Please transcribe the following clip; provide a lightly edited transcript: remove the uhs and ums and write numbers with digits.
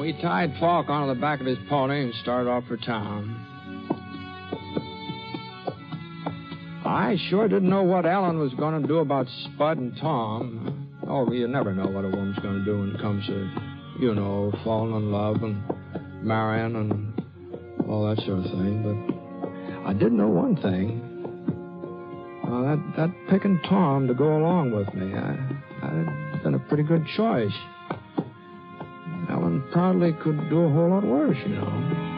we tied Falk onto the back of his pony and started off for town. I sure didn't know what Ellen was going to do about Spud and Tom. Oh, you never know what a woman's going to do when it comes to, falling in love and marrying and all that sort of thing. But I did know one thing. That picking Tom to go along with me, that had been a pretty good choice. Ellen probably could do a whole lot worse,